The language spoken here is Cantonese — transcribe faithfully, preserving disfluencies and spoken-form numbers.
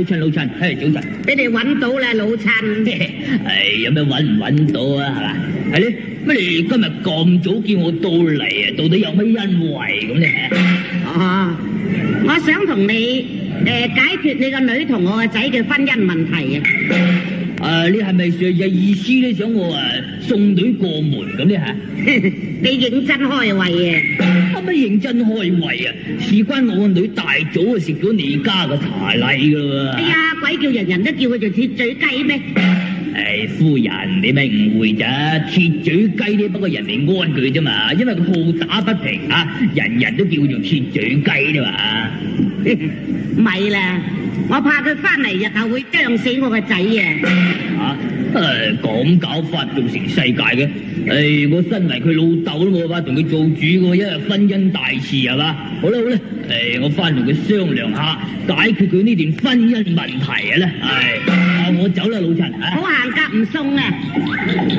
陳老陳，係早晨。 俾你揾到啦，老陳。 係有咩揾唔揾到啊？係嘛？係咧，乜你今日咁早叫我到嚟啊？到底有乜因為咁咧？ 哦，我想同你誒解決你個女同我個仔嘅婚姻問題啊！ 誒，你係咪嘅意思咧？想我誒送女過門咁咧嚇？ 你認真開胃啊！ 乜認真開胃啊？事關我個女大早就食咗你家嘅茶禮噶啦喎！ 哎呀，鬼叫人人都叫佢做鐵嘴雞咩？ 誒，夫人，你咪誤會咋？鐵嘴雞呢，不過人哋安佢啫嘛，因為佢好打不平啊，人人都叫做鐵嘴雞啫嘛。 咪啦，我怕佢翻嚟日後會啄死我個仔啊！ 啊，誒，咁搞法仲成世界嘅？誒，我身為佢老豆都冇辦法同佢做主嘅，因為婚姻大事係嘛？好啦好啦，誒，我翻同佢商量下，解決佢呢段婚姻問題啊啦。係，我走啦，老陳。 好行夾唔送啊！